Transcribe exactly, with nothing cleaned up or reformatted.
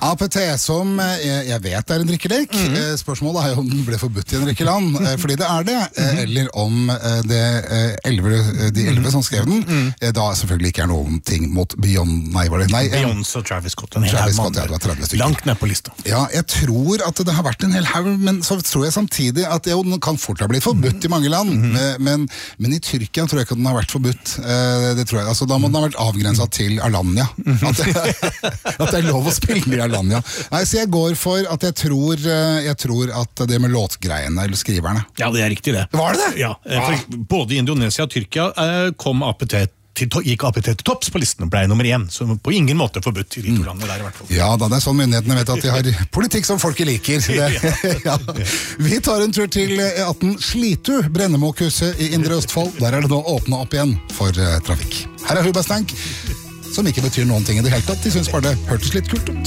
A P T, som jeg, jeg vet er en drikkelek. Mm. Spørsmålet er jo om den ble forbudt i en rekke land, fordi det er det, mm. eller om det elve, de elleve som skrev den, mm. da selvfølgelig ikke er noen ting mot Beyond, nei, var det? Nei, Beyoncé og Travis Scott, en hel Travis haug Scott, ja, det var tretti stykker. Langt ned på lista. Ja, jeg tror at det har vært en hel haug, men så tror jeg samtidig at jo, den kan fort ha blitt forbudt mm. i mange land, mm. men, men i Tyrkia tror jeg ikke at den har vært forbudt. Det tror jeg, altså da må den ha vært avgrenset til Alanya. At det, at det er lov å spille i Alanya. Nei, så jeg går for at jeg tror, jeg tror at det med låtgreiene, eller skriverne. Ja, det er riktig det. Var det det? Ja, for både i Indonesia og Tyrkia kom A P T til, gikk A P T til topps på listen og ble nummer én, så på ingen måte forbudt i de to landene der i hvert fall. Ja, da det er sånn myndighetene vet at de har politikk som folket liker. Det, ja. Vi tar en tur til E atten Slitu, Brennemåkrysset i Indre Østfold. Der er det nå åpnet opp igjen for uh, trafikk. Her er Hubba Stank, som ikke betyr noen ting i det hele tatt. De synes bare det hørtes litt kult ut.